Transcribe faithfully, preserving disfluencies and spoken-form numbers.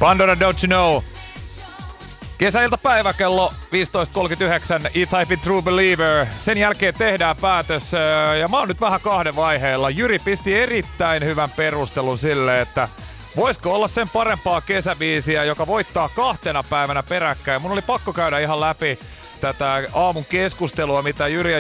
Pandora Don't You Know. Kesäiltapäivä kello viisitoista kolmekymmentäyhdeksän, E-Typein True Believer. Sen jälkeen tehdään päätös, ja mä oon nyt vähän kahden vaiheella. Jyri pisti erittäin hyvän perustelun sille, että voisiko olla sen parempaa kesäbiisiä, joka voittaa kahtena päivänä peräkkäin. Mun oli pakko käydä ihan läpi tätä aamun keskustelua, mitä Jyri ja